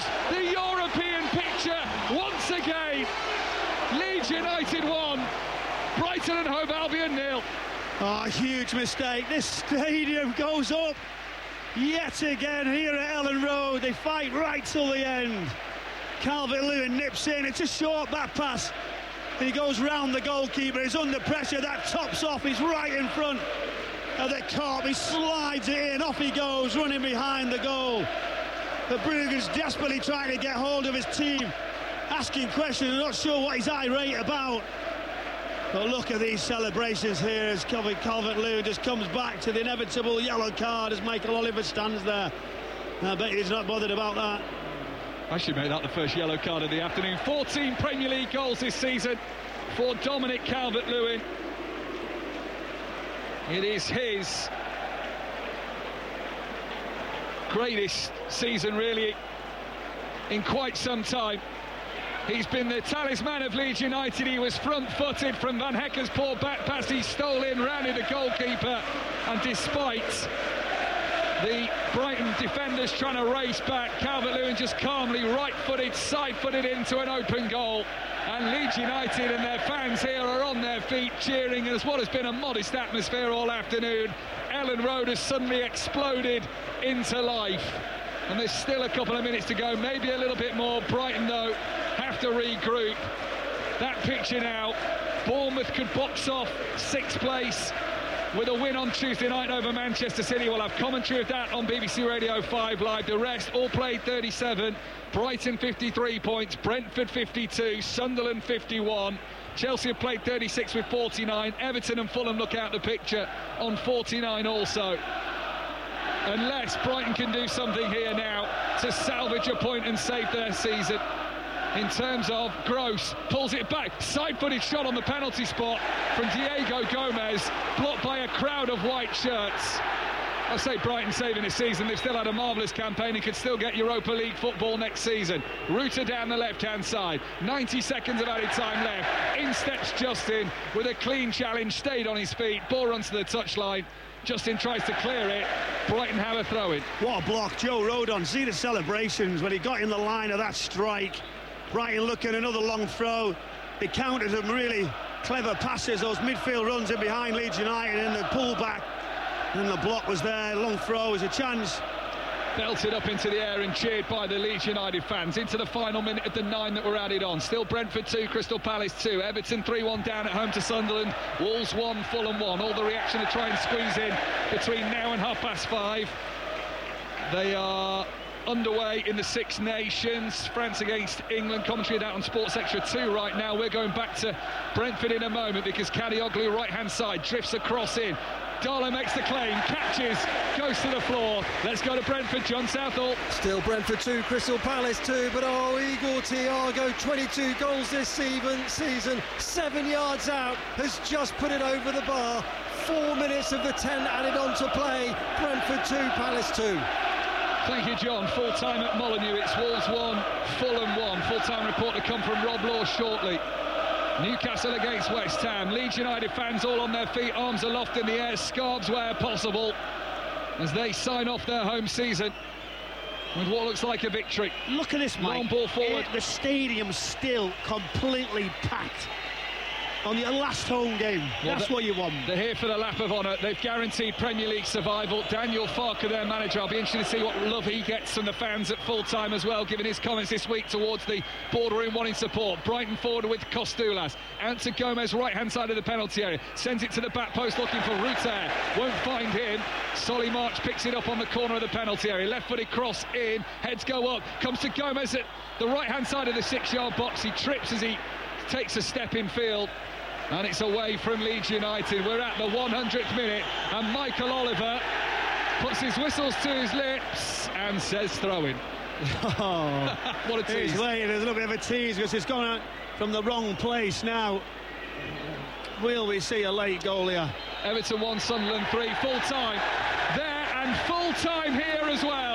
the European picture once again. Leeds United 1, Brighton and Hove Albion 0. Oh, huge mistake. This stadium goes up yet again here at Ellen Road. They fight right till the end. Calvert-Lewin nips in. It's a short back pass. And he goes round the goalkeeper. He's under pressure. That tops off. He's right in front of the Kop. He slides it in. Off he goes, running behind the goal. But Brugge's desperately trying to get hold of his team, asking questions. I'm not sure what he's irate about. But look at these celebrations here as Calvert-Lewin just comes back to the inevitable yellow card as Michael Oliver stands there. I bet he's not bothered about that. I should make that the first yellow card of the afternoon. 14 Premier League goals this season for Dominic Calvert-Lewin. It is his greatest season, really, in quite some time. He's been the talisman of Leeds United. He was front-footed from Van Hecke's poor back pass. He stole in, rounded the goalkeeper, and despite the Brighton defenders trying to race back, Calvert-Lewin just calmly right-footed, side-footed into an open goal. And Leeds United and their fans here are on their feet cheering as what has been a modest atmosphere all afternoon. Ellen Road has suddenly exploded into life. And there's still a couple of minutes to go, maybe a little bit more. Brighton, though, have to regroup. That picture now, Bournemouth could box off sixth place with a win on Tuesday night over Manchester City. We'll have commentary of that on BBC Radio 5 Live. The rest all played 37. Brighton 53 points, Brentford 52, Sunderland 51. Chelsea have played 36 with 49. Everton and Fulham look out the picture on 49 also. Unless Brighton can do something here now to salvage a point and save their season. In terms of Gross, pulls it back, side-footed shot on the penalty spot from Diego Gomez, blocked by a crowd of white shirts. I say Brighton saving this season. They've still had a marvellous campaign and could still get Europa League football next season. Rutter down the left-hand side, 90 seconds of added time left. In steps Justin with a clean challenge, stayed on his feet, ball runs to the touchline. Justin tries to clear it. Brighton have a throw-in. What a block, Joe Rodon. See the celebrations when he got in the line of that strike. Brighton looking another long throw. They countered them really clever passes, those midfield runs in behind Leeds United, and the pullback. And the block was there. Long throw is a chance. Belted up into the air and cheered by the Leeds United fans into the final minute of the 9 that were added on. Still Brentford 2, Crystal Palace 2. Everton 3-1 down at home to Sunderland. Wolves 1, Fulham 1. All the reaction to try and squeeze in between now and 5:30. They are underway in the Six Nations. France against England. Commentary out on Sports Extra 2 right now. We're going back to Brentford in a moment because Kadioglu, right-hand side, drifts across in. Darlow makes the claim, catches, goes to the floor. Let's go to Brentford, John Southall. Still Brentford 2, Crystal Palace 2, but Igor Thiago, 22 goals this season, 7 yards out, has just put it over the bar. 4 minutes of the 10 added on to play. Brentford 2, Palace 2. Thank you, John. Full time at Molineux. It's Wolves 1, Fulham 1. Full time report to come from Rob Law shortly. Newcastle against West Ham. Leeds United fans all on their feet, arms aloft in the air, scarves where possible, as they sign off their home season with what looks like a victory. Look at this, Mike. Long ball forward. The stadium's still completely packed on the last home game. Well, that's what you want. They're here for the lap of honour. They've guaranteed Premier League survival. Daniel Farke, their manager, I'll be interested to see what love he gets from the fans at full time as well, given his comments this week towards the boardroom wanting support. Brighton forward with Kostulas, out to Gomez, right hand side of the penalty area, sends it to the back post looking for Rutter, won't find him. Solly March picks it up on the corner of the penalty area, left footed cross in, heads go up, comes to Gomez at the right hand side of the 6-yard box. He trips as he takes a step in field. And it's away from Leeds United. We're at the 100th minute, and Michael Oliver puts his whistles to his lips and says throw-in. Oh, what a tease. He's waiting, there's a little bit of a tease because it's gone out from the wrong place now. Will we see a late goal here? Everton 1, Sunderland 3, full time there and full time here as well.